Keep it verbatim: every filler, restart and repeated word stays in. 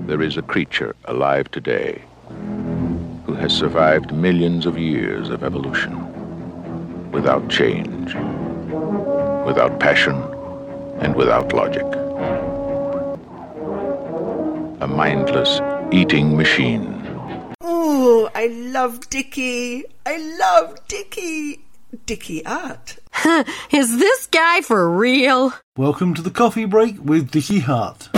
there is a creature alive today who has survived millions of years of evolution without change, without passion, and without logic. A mindless eating machine. Ooh, I love Dickie. I love Dickie. Dickie Hart. Is this guy for real? Welcome to the coffee break with Dickie Hart.